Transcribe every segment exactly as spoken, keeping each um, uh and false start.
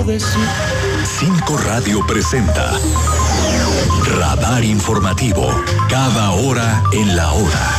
decir. Cinco Radio presenta Radar Informativo, cada hora en la hora.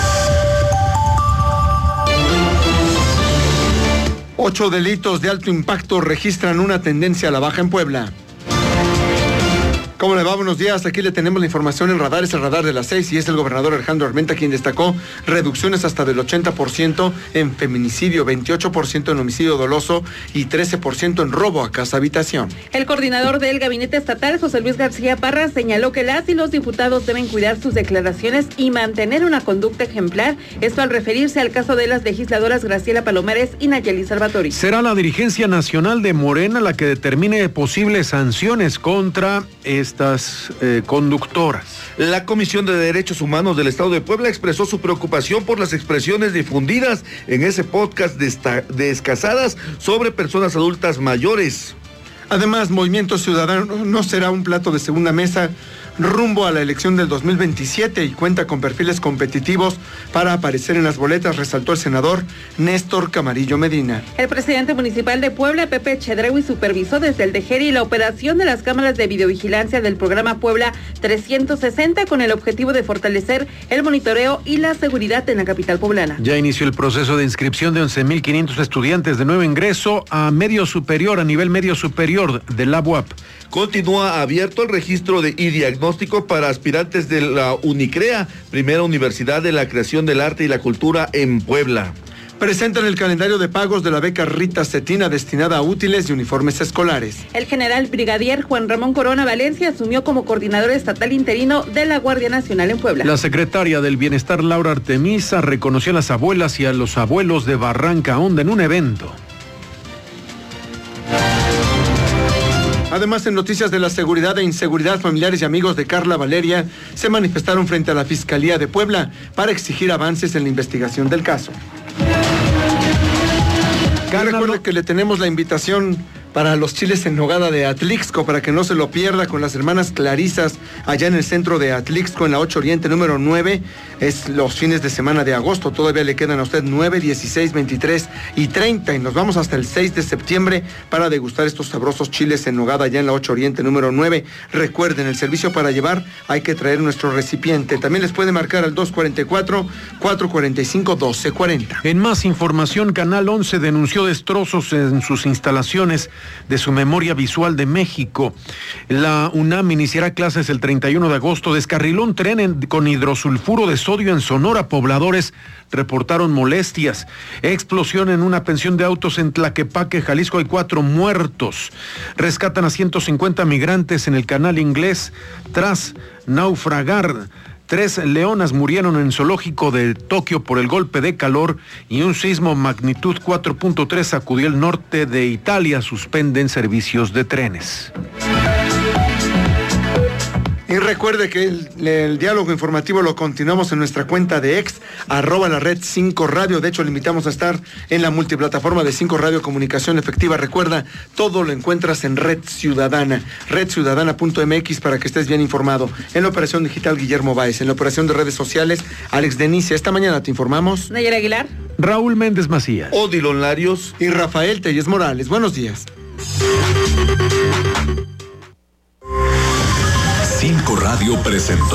Ocho delitos de alto impacto registran una tendencia a la baja en Puebla. ¿Cómo le va? Buenos días. Aquí le tenemos la información en Radar. Es el Radar de las seis y es el gobernador Alejandro Armenta quien destacó reducciones hasta del ochenta por ciento en feminicidio, veintiocho por ciento en homicidio doloso y trece por ciento en robo a casa habitación. El coordinador del gabinete estatal, José Luis García Parra, señaló que las y los diputados deben cuidar sus declaraciones y mantener una conducta ejemplar. Esto al referirse al caso de las legisladoras Graciela Palomares y Nayeli Salvatori. Será la dirigencia nacional de Morena la que determine posibles sanciones contra este estas eh, conductoras. La Comisión de Derechos Humanos del Estado de Puebla expresó su preocupación por las expresiones difundidas en ese podcast de Descasadas sobre personas adultas mayores. Además, Movimiento Ciudadano no será un plato de segunda mesa rumbo a la elección del dos mil veintisiete y cuenta con perfiles competitivos para aparecer en las boletas, resaltó el senador Néstor Camarillo Medina. El presidente municipal de Puebla, Pepe Chedraui, supervisó desde el DEGERI la operación de las cámaras de videovigilancia del programa Puebla trescientos sesenta con el objetivo de fortalecer el monitoreo y la seguridad en la capital poblana. Ya inició el proceso de inscripción de once mil quinientos estudiantes de nuevo ingreso a medio superior, a nivel medio superior de la U A P. Continúa abierto el registro de y diagnóstico para aspirantes de la UNICREA, primera universidad de la creación del arte y la cultura en Puebla. Presentan el calendario de pagos de la beca Rita Cetina destinada a útiles y uniformes escolares. El general brigadier Juan Ramón Corona Valencia asumió como coordinador estatal interino de la Guardia Nacional en Puebla. La secretaria del Bienestar, Laura Artemisa, reconoció a las abuelas y a los abuelos de Barranca Honda en un evento. Además, en noticias de la seguridad e inseguridad, familiares y amigos de Carla Valeria se manifestaron frente a la Fiscalía de Puebla para exigir avances en la investigación del caso. Recuerde que le tenemos la invitación para los chiles en nogada de Atlixco, para que no se lo pierda, con las hermanas Clarisas, allá en el centro de Atlixco, en la ocho Oriente número nueve, es los fines de semana de agosto, todavía le quedan a usted nueve, dieciséis, veintitrés y treinta, y nos vamos hasta el seis de septiembre para degustar estos sabrosos chiles en nogada allá en la ocho Oriente número nueve. Recuerden, el servicio para llevar hay que traer nuestro recipiente. También les puede marcar al dos cuarenta y cuatro, cuatro cuarenta y cinco, doce cuarenta. En más información, Canal once denunció destrozos en sus instalaciones de su memoria visual de México. La UNAM iniciará clases el treinta y uno de agosto. Descarriló un tren en, con hidrosulfuro de sodio en Sonora. Pobladores reportaron molestias. Explosión en una pensión de autos en Tlaquepaque, Jalisco. Hay cuatro muertos. Rescatan a ciento cincuenta migrantes en el Canal Inglés tras naufragar. Tres leonas murieron en zoológico de Tokio por el golpe de calor y un sismo magnitud cuatro punto tres sacudió el norte de Italia. Suspenden servicios de trenes. Y recuerde que el, el diálogo informativo lo continuamos en nuestra cuenta de ex, arroba la red cinco Radio. De hecho, le invitamos a estar en la multiplataforma de cinco Radio Comunicación Efectiva. Recuerda, todo lo encuentras en Red Ciudadana, red ciudadana punto m x, para que estés bien informado. En la operación digital, Guillermo Báez. En la operación de redes sociales, Alex Denicia. Esta mañana te informamos Nayera Aguilar, Raúl Méndez Macías, Odilon Larios y Rafael Telles Morales. Buenos días. Cinco Radio presentó